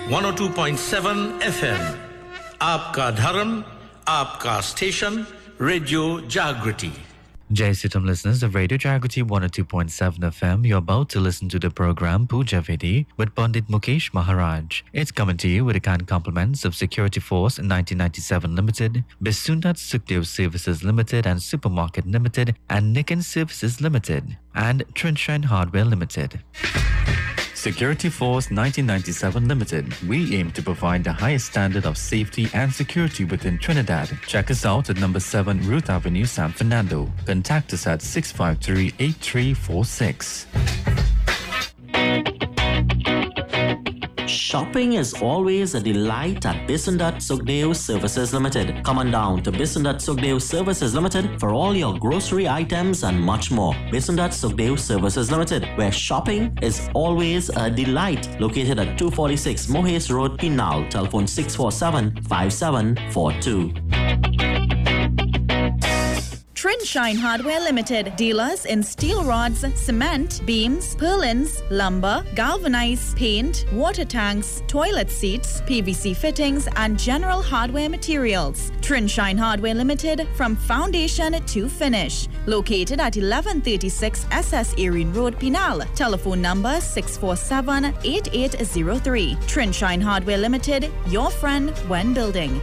102.7 FM आपका धर्म आपका स्टेशन रेडियो जागृति. Jai Sitam listeners of Radio Jagriti 102.7 FM, you're about to listen to the program Puja Vidi with Pandit Mukesh Maharaj. It's coming to you with the kind compliments of Security Force 1997 Limited, Bisundat Sukhdev Services Limited and Supermarket Limited, and Nikken Services Limited, and Trinshine Hardware Limited. Security Force 1997 Limited. We aim to provide the highest standard of safety and security within Trinidad. Check us out at number 7 Ruth Avenue, San Fernando. Contact us at 653-8346. Shopping is always a delight at Bisundat Sukhdev Services Limited. Come on down to Bisundat Sukhdev Services Limited for all your grocery items and much more. Bisundat Sukhdev Services Limited, where shopping is always a delight. Located at 246 Mohes Road, Pinal. Telephone 647-5742. Trinshine Hardware Limited, dealers in steel rods, cement, beams, purlins, lumber, galvanized, paint, water tanks, toilet seats, PVC fittings, and general hardware materials. Trinshine Hardware Limited, from foundation to finish. Located at 1136 SS Erin Road, Pinal. Telephone number 647-8803. Trinshine Hardware Limited, your friend when building.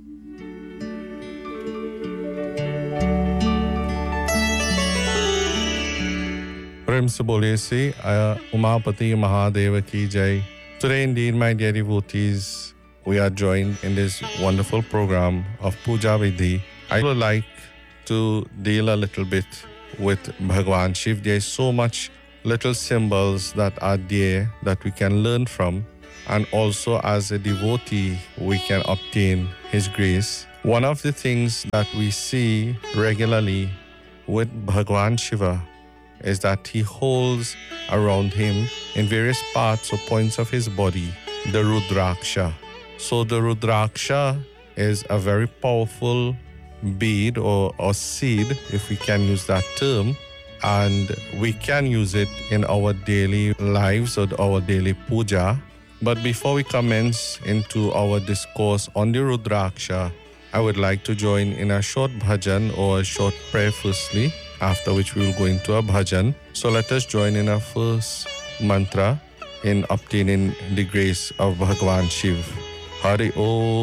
Prem se bole se Umapati Mahadeva ki jai. Today indeed, my dear devotees, we are joined in this wonderful program of Puja Vidhi. I would like to deal a little bit with Bhagwan Shiv. There is so much little symbols that are there that we can learn from, and also as a devotee we can obtain his grace. One of the things that we see regularly with Bhagwan Shiva is that he holds around him in various parts or points of his body the Rudraksha. So the Rudraksha is a very powerful bead or seed, if we can use that term, and we can use it in our daily lives or our daily puja. But before we commence into our discourse on the Rudraksha, I would like to join in a short bhajan or a short prayer firstly, after which we will go into a bhajan. So let us join in our first mantra in obtaining the grace of Bhagwan Shiv. Hari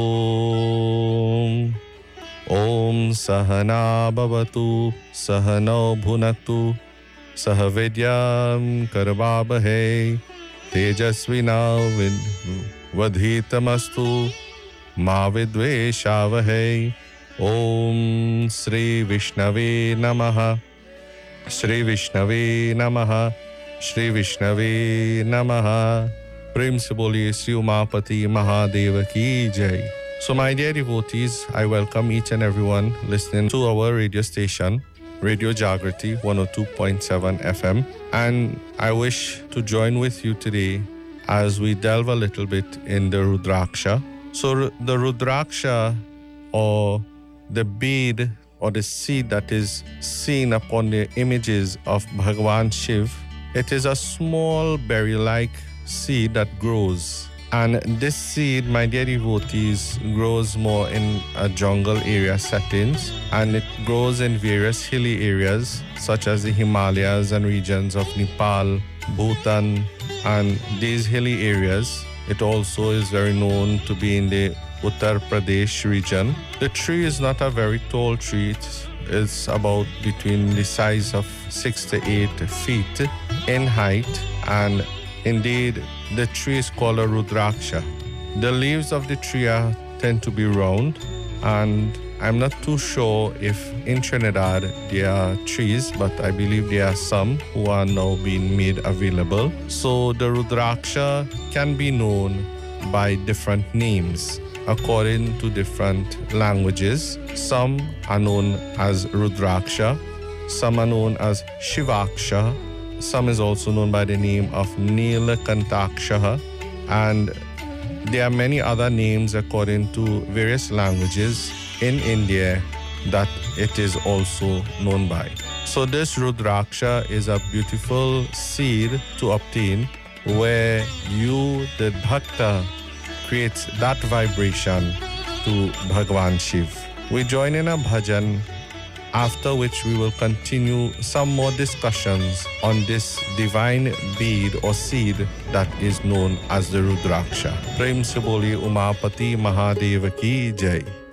Om. Om Sahana Bhavatu Sahano Bhunatu Sahavidyam Karvabahe Tejasvina Vadhitamastu Ma Vidveshavahe. Om Sri Vishnave Namaha. Shri Vishnave Namaha. Shri Vishnave Namaha. Prem se boliye Shri Umapati Mahadeva ki jai. So my dear devotees, I welcome each and everyone listening to our radio station, Radio Jagriti 102.7 FM. And I wish to join with you today as we delve a little bit in the Rudraksha. So the Rudraksha, or the bead or the seed that is seen upon the images of Bhagwan Shiv, it is a small berry-like seed that grows. And this seed, my dear devotees, grows more in a jungle area settings, and it grows in various hilly areas such as the Himalayas and regions of Nepal, Bhutan, and these hilly areas. It also is very known to be in the Uttar Pradesh region. The tree is not a very tall tree. It's about between the size of 6 to 8 feet in height, and indeed the tree is called a Rudraksha. The leaves of the tree tend to be round, and I'm not too sure if in Trinidad there are trees, but I believe there are some who are now being made available. So the Rudraksha can be known by different names according to different languages. Some are known as Rudraksha, some are known as Shivaksha, some is also known by the name of Neelakantaksha, and there are many other names according to various languages in India that it is also known by. So this Rudraksha is a beautiful seed to obtain, where you, the Bhakta, creates that vibration to Bhagwan Shiv. We join in a bhajan, after which we will continue some more discussions on this divine bead or seed that is known as the Rudraksha. Prem se boli Umapati Mahadev ki Jai.